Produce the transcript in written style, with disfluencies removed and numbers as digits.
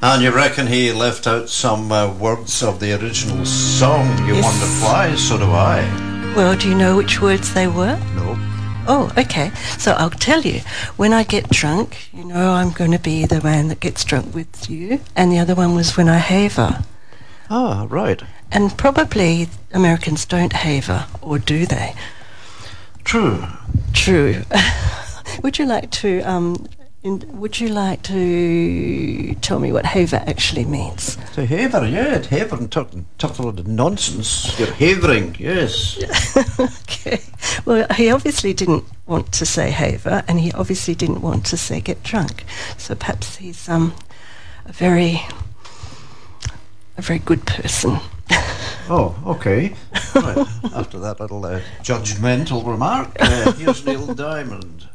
And you reckon he left out some words of the original song, You Yes. Wonder Why? So do I. Well, do you know which words they were? No. Oh, okay. So I'll tell you. When I get drunk, you know I'm going to be the man that gets drunk with you. And the other one was when I haver. Ah, right. And probably Americans don't haver, or do they? True. True. Would you like to tell me what haver actually means? To haver, yeah, haver and talk a lot of nonsense. You're havering, yes. Okay. Well, he obviously didn't want to say haver, and he obviously didn't want to say get drunk. So perhaps he's a very good person. Oh, okay. Right. After that little judgmental remark, here's Neil Diamond.